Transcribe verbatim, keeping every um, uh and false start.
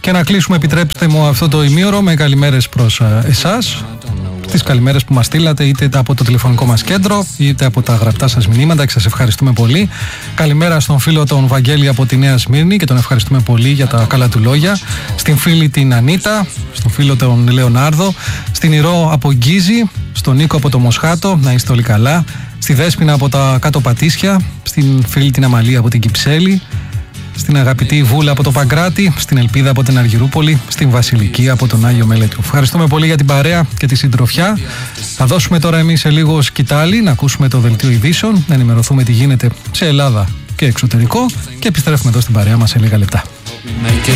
Και να κλείσουμε, επιτρέψτε μου, αυτό το ημίωρο με καλημέρες προς εσάς. Τις καλημέρες που μας στείλατε, είτε από το τηλεφωνικό μας κέντρο, είτε από τα γραπτά σας μηνύματα, και σας ευχαριστούμε πολύ. Καλημέρα στον φίλο τον Βαγγέλη από τη Νέα Σμύρνη και τον ευχαριστούμε πολύ για τα καλά του λόγια. Στην φίλη την Ανίτα, στον φίλο τον Λεωνάρδο, στην Ηρώ από Γκίζη, στον Νίκο από το Μοσχάτο, να είστε όλοι καλά. Στη Δέσποινα από τα Κάτω Πατήσια, στην φίλη την Αμαλία από την Κυψέλη, στην αγαπητή Βούλα από το Παγκράτη, στην Ελπίδα από την Αργυρούπολη, στην Βασιλική από τον Άγιο Μέλετο. Ευχαριστούμε πολύ για την παρέα και τη συντροφιά. Θα δώσουμε τώρα εμείς σε λίγο σκητάλη, να ακούσουμε το δελτίο ειδήσεων, να ενημερωθούμε τι γίνεται σε Ελλάδα και εξωτερικό, και επιστρέφουμε εδώ στην παρέα μας σε λίγα λεπτά.